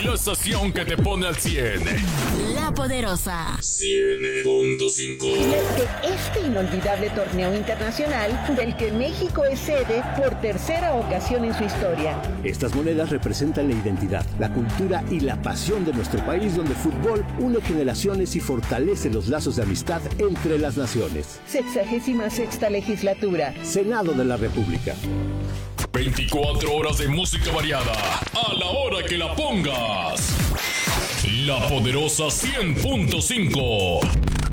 La estación que te pone al 100. La Poderosa. 100.5. De este inolvidable torneo internacional del que México es sede por tercera ocasión en su historia. Estas monedas representan la identidad, la cultura y la pasión de nuestro país, donde el fútbol une generaciones y fortalece los lazos de amistad entre las naciones. 66ª legislatura. Senado de la República. 24 horas de música variada, a la hora que la pongas. La Poderosa 100.5.